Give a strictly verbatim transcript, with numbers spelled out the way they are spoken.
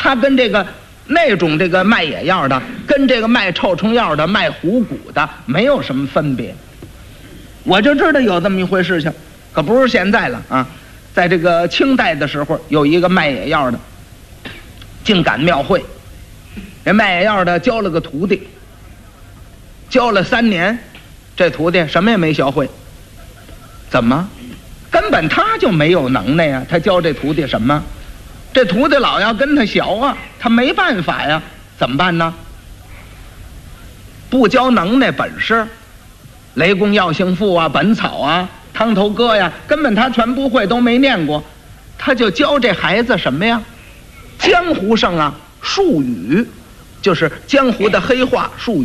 他跟这个那种这个卖野药的，跟这个卖臭虫药的、卖虎骨的没有什么分别。我就知道有这么一回事情，可不是现在了啊。在这个清代的时候，有一个卖野药的，竟赶庙会，这卖野药的教了个徒弟，教了三年，这徒弟什么也没学会。怎么？根本他就没有能耐呀，他教这徒弟什么？这徒弟老要跟他学啊，他没办法呀，怎么办呢？不教能耐本事，雷公药性赋啊、本草啊、汤头歌呀，根本他全不会，都没念过，他就教这孩子什么呀？江湖上啊，术语，就是江湖的黑话术语。